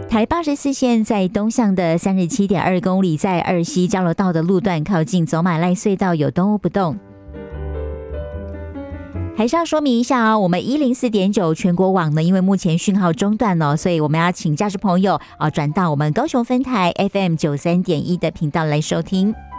台84线在东向的 37.2 公里，在二溪交流道的路段靠近走马赖隧道有动不动。还是要说明一下我们104.9全国网呢，因为目前讯号中断所以我们要请驾驶朋友转到我们高雄分台 FM 93.1的频道来收听。